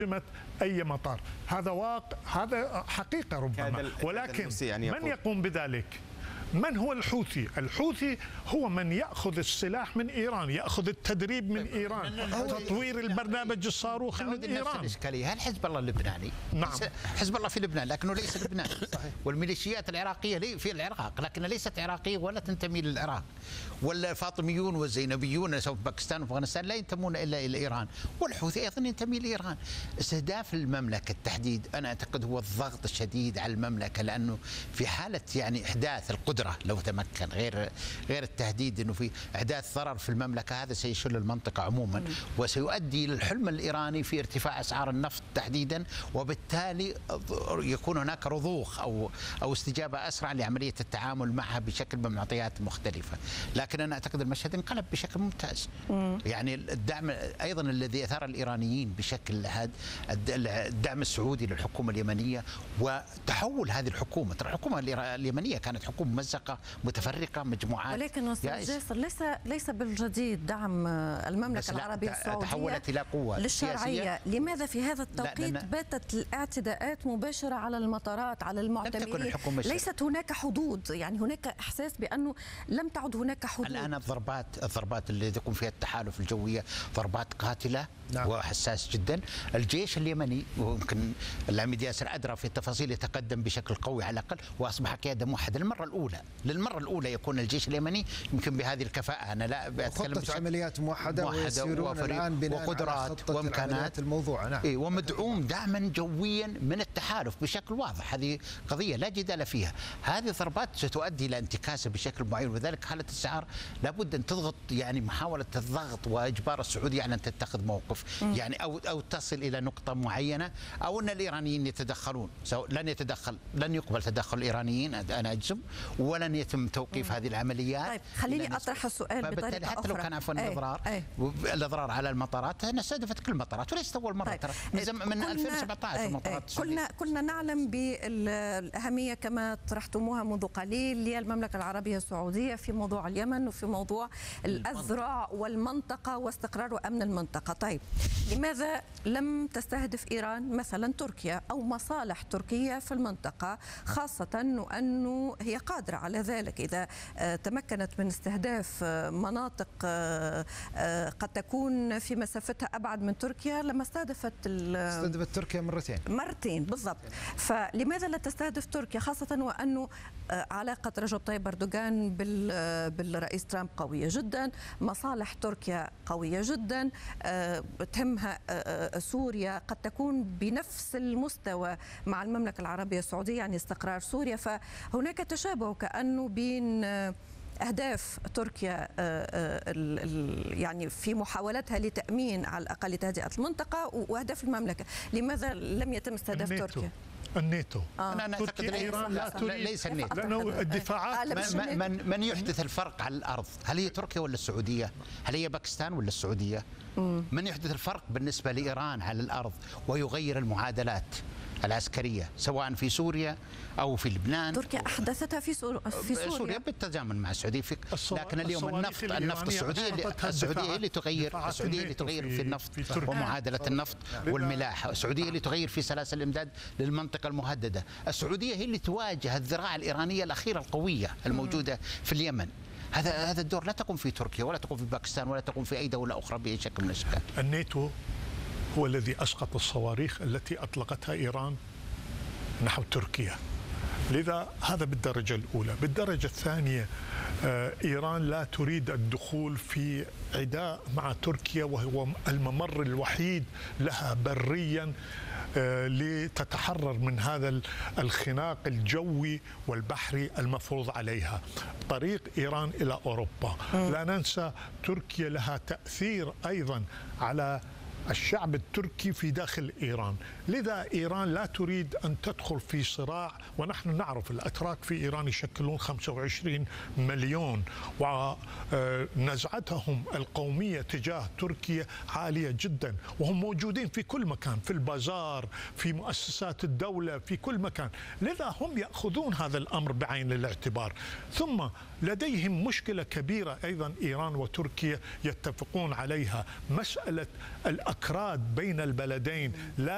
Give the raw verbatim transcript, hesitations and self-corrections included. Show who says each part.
Speaker 1: أي مطار. هذا واقع، هذا حقيقة ربما، ولكن يعني من يقوم بذلك؟ من هو الحوثي؟ الحوثي هو من يأخذ السلاح من إيران، يأخذ التدريب من إيران، تطوير البرنامج الصاروخي من إيران.
Speaker 2: الإشكالية هل حزب الله اللبناني؟
Speaker 1: نعم،
Speaker 2: حزب الله في لبنان لكنه ليس لبناني. والميليشيات العراقية في العراق لكنها ليست عراقية ولا تنتمي للعراق. والفاطميون والزينبيون سواء في باكستان وافغانستان لا ينتمون الا الى ايران، والحوثي ايضا ينتمي لايران. استهداف المملكه التحديد انا اعتقد هو الضغط الشديد على المملكه، لانه في حاله يعني احداث القدره لو تمكن، غير غير التهديد انه في احداث ضرر في المملكه، هذا سيشل المنطقه عموما وسيؤدي للحلم الايراني في ارتفاع اسعار النفط تحديدا، وبالتالي يكون هناك رضوخ او او استجابه اسرع لعمليه التعامل معها بشكل بمعطيات مختلفه. لكن انا اعتقد المشهد انقلب بشكل ممتاز. مم. يعني الدعم ايضا الذي اثار الايرانيين بشكل هذا، الدعم السعودي للحكومه اليمنيه وتحول هذه الحكومه، ترى الحكومه اليمنيه كانت حكومه ممزقه متفرقه مجموعات.
Speaker 3: ولكن استاذ جاسر ليس ليس بالجديد دعم المملكه العربيه السعوديه
Speaker 2: تحولت الى قوه
Speaker 3: للشرعيه. لماذا في هذا التوقيت باتت الاعتداءات مباشره على المطارات، على المعتمرين؟ ليست هناك حدود، يعني هناك احساس بانه لم تعد هناك حدود.
Speaker 2: الان الضربات الضربات اللي يكون فيها التحالف الجويه ضربات قاتله. نعم. وحساس جدا. الجيش اليمني ويمكن العميد ياسر ادرى في التفاصيل يتقدم بشكل قوي على الاقل واصبح قياده موحده للمره الاولى، للمره الاولى يكون الجيش اليمني يمكن بهذه الكفاءه. انا لا بتكلم
Speaker 4: خطه عمليات موحده,
Speaker 2: موحدة
Speaker 4: الان بناء
Speaker 2: وقدرات وامكانات
Speaker 4: الموضوع. نعم.
Speaker 2: إيه ومدعوم دعما جويا من التحالف بشكل واضح، هذه قضيه لا جدال فيها. هذه الضربات ستؤدي الى انتكاسه بشكل معين، وذلك حاله السعار لابد ان تضغط، يعني محاوله الضغط واجبار السعوديه على ان تتخذ موقف. يعني او او تصل الى نقطه معينه، او ان الايرانيين يتدخلون. لن يتدخل لن يقبل تدخل الايرانيين انا اجزم، ولن يتم توقيف هذه العمليات.
Speaker 3: طيب خليني اطرح السؤال بطريقه
Speaker 2: حتى
Speaker 3: اخرى.
Speaker 2: لو كان عفوا الاضرار أي. الاضرار على المطارات انا استهدفت كل المطارات وليست اول مره. طيب. ترى من, من ألفين وسبعة عشر المطارات
Speaker 3: كلنا كلنا نعلم بالاهميه كما طرحتموها منذ قليل للمملكه العربيه السعوديه في موضوع اليمن وفي موضوع الاذرع والمنطقه واستقرار وامن المنطقه. طيب لماذا لم تستهدف إيران مثلا تركيا أو مصالح تركيا في المنطقة، خاصة أنه هي قادرة على ذلك؟ إذا تمكنت من استهداف مناطق قد تكون في مسافتها أبعد من تركيا لما استهدفت
Speaker 4: استهدفت تركيا مرتين
Speaker 3: مرتين بالضبط. فلماذا لا تستهدف تركيا، خاصة وأنه علاقة رجب طيب أردوغان بالرئيس ترامب قوية جدا، مصالح تركيا قوية جدا، تهمها سوريا قد تكون بنفس المستوى مع المملكة العربية السعودية، يعني استقرار سوريا. فهناك تشابه كأنه بين أهداف تركيا يعني في محاولتها لتأمين على الأقل تهدئة المنطقة وأهداف المملكة. لماذا لم يتم استهداف تركيا؟
Speaker 1: الناتو.
Speaker 2: آه. انا اعتقد
Speaker 1: ايران لا تريد،
Speaker 2: ليس الناتو،
Speaker 1: لانه الدفاعات
Speaker 2: من, من من يحدث الفرق على الارض، هل هي تركيا ولا السعوديه؟ هل هي باكستان ولا السعوديه؟ مم. من يحدث الفرق بالنسبه لايران على الارض ويغير المعادلات العسكريه سواء في سوريا او في لبنان؟
Speaker 3: تركيا احدثتها في سوريا في
Speaker 2: سوريا, سوريا بالتزامن مع السعوديه في، لكن اليوم النفط النفط السعوديه السعوديه هي اللي تغير السعوديه اللي تغير في النفط ومعادله النفط والملاحه، السعوديه اللي تغير في سلاسل الامداد للمنطقه المهدده، السعوديه هي اللي تواجه الذراع الايرانيه الاخيره القويه الموجوده في اليمن. هذا هذا الدور لا تقوم في تركيا ولا تقوم في باكستان ولا تقوم في اي دوله اخرى باي شكل من الاشكال.
Speaker 1: الناتو هو الذي أسقط الصواريخ التي أطلقتها إيران نحو تركيا، لذا هذا بالدرجة الأولى. بالدرجة الثانية إيران لا تريد الدخول في عداء مع تركيا، وهو الممر الوحيد لها بريا لتتحرر من هذا الخناق الجوي والبحري المفروض عليها. طريق إيران إلى أوروبا، لا ننسى تركيا لها تأثير أيضا على الشعب التركي في داخل إيران، لذا إيران لا تريد أن تدخل في صراع. ونحن نعرف الأتراك في إيران يشكلون خمسة وعشرين مليون، ونزعتهم القومية تجاه تركيا عالية جدا، وهم موجودين في كل مكان، في البازار، في مؤسسات الدولة، في كل مكان. لذا هم يأخذون هذا الأمر بعين الاعتبار. ثم لديهم مشكلة كبيرة أيضا إيران وتركيا يتفقون عليها، مسألة الأكراد بين البلدين. لا